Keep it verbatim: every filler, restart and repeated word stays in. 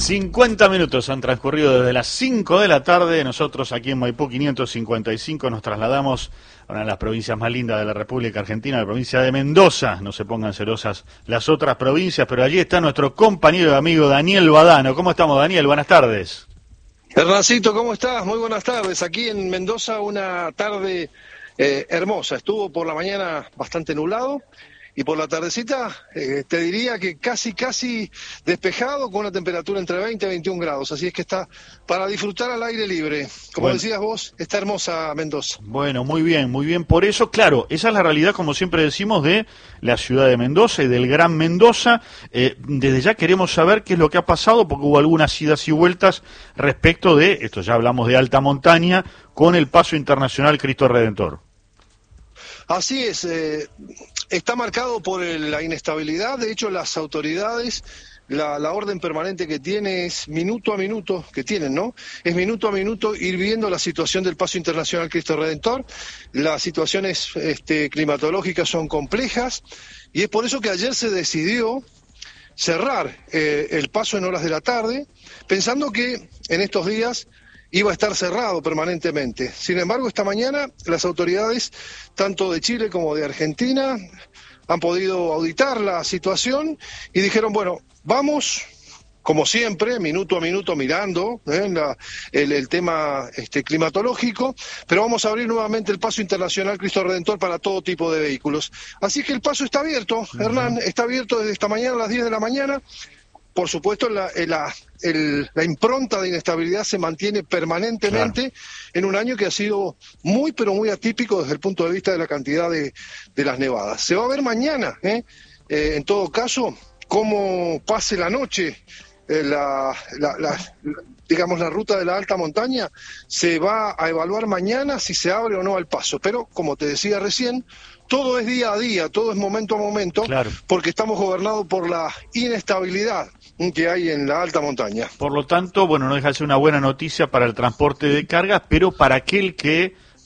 cincuenta minutos han transcurrido desde las cinco de la tarde. Nosotros aquí en Maipú quinientos cincuenta y cinco nos trasladamos a una de las provincias más lindas de la República Argentina, la provincia de Mendoza. No se pongan celosas las otras provincias, pero allí está nuestro compañero y amigo Daniel Badano. ¿Cómo estamos, Daniel? Buenas tardes. Hernancito, ¿cómo estás? Muy buenas tardes. Aquí en Mendoza una tarde eh, hermosa. Estuvo por la mañana bastante nublado. Y por la tardecita, eh, te diría que casi, casi despejado, con una temperatura entre veinte y veintiún grados. Así es que está para disfrutar al aire libre. Como bueno. decías vos, está hermosa Mendoza. Bueno, muy bien, muy bien. Por eso, claro, esa es la realidad, como siempre decimos, de la ciudad de Mendoza y del Gran Mendoza. Eh, desde ya queremos saber qué es lo que ha pasado, porque hubo algunas idas y vueltas respecto de, esto ya hablamos de alta montaña, con el Paso Internacional Cristo Redentor. Así es, eh, está marcado por el, la inestabilidad. De hecho, las autoridades, la, la orden permanente que tiene es minuto a minuto, que tienen, ¿no? Es minuto a minuto ir viendo la situación del Paso Internacional Cristo Redentor. Las situaciones este, climatológicas son complejas y es por eso que ayer se decidió cerrar eh, el paso en horas de la tarde, pensando que en estos días iba a estar cerrado permanentemente. Sin embargo, esta mañana las autoridades, tanto de Chile como de Argentina, han podido auditar la situación y dijeron, bueno, vamos, como siempre, minuto a minuto mirando ¿eh? la, el, el tema este, climatológico, pero vamos a abrir nuevamente el Paso Internacional Cristo Redentor para todo tipo de vehículos. Así que el paso está abierto, uh-huh. Hernán, está abierto desde esta mañana a las diez de la mañana. Por supuesto, la, la, el, la impronta de inestabilidad se mantiene permanentemente claro. en un año que ha sido muy, pero muy atípico desde el punto de vista de la cantidad de, de las nevadas. Se va a ver mañana, ¿eh? Eh, en todo caso, cómo pase la noche, eh, la, la, la, la, digamos, la ruta de la alta montaña, se va a evaluar mañana si se abre o no al paso. Pero, como te decía recién, todo es día a día, todo es momento a momento, claro. porque estamos gobernados por la inestabilidad que hay en la alta montaña. Por lo tanto, bueno, no deja de ser una buena noticia para el transporte de cargas, pero para aquel que